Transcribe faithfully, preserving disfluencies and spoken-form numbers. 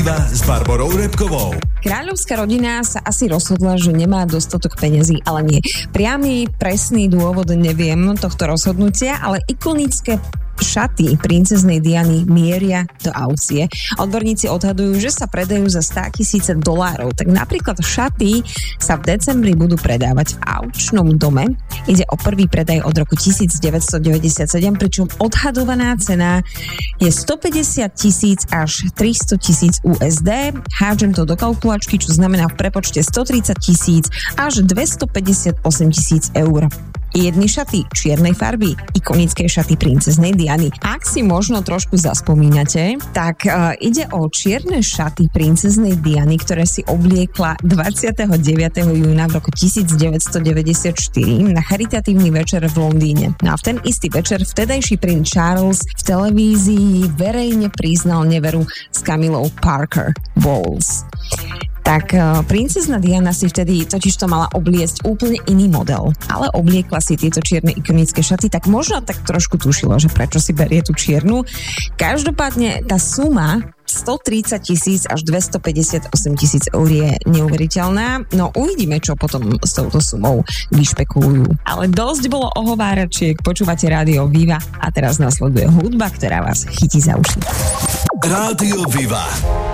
s Barborou Repkovou. Kráľovská rodina sa asi rozhodla, že nemá dostatok peňazí, ale nie. Priamy, presný dôvod neviem tohto rozhodnutia, ale ikonické šaty princeznej Diany mieria do aukcie. Odborníci odhadujú, že sa predajú za státisíce dolárov. Tak napríklad šaty sa v decembri budú predávať v aukčnom dome. Ide o prvý predaj od roku devätnásťstodeväťdesiatsedem, pričom odhadovaná cena je stopäťdesiat tisíc až tristo tisíc ú es dé. Hádžem to do kalkulačky, čo znamená v prepočte stotridsať tisíc až dvestopäťdesiatosem tisíc eur. Jedny šaty čiernej farby, ikonické šaty princeznej Diany. Ak si možno trošku zaspomínate, tak uh, ide o čierne šaty princeznej Diany, ktoré si obliekla dvadsiateho deviateho júna v roku devätnásťstodeväťdesiatštyri na charitatívny večer v Londýne. No a v ten istý večer vtedajší princ Charles v televízii verejne priznal neveru s Camillou Parker Bowles. Tak uh, princezna Diana si vtedy totiž to mala obliecť úplne iný model, ale obliekla si tieto čierne ikonické šaty, tak možno tak trošku tušilo, že prečo si berie tú čiernu. Každopádne tá suma stotridsať tisíc až dvestopäťdesiatosem tisíc eur je neuveriteľná, no uvidíme, čo potom s touto sumou vyšpekulujú. Ale dosť bolo ohováračiek, počúvate Rádio Viva a teraz nasleduje hudba, ktorá vás chytí za uši. Rádio Viva.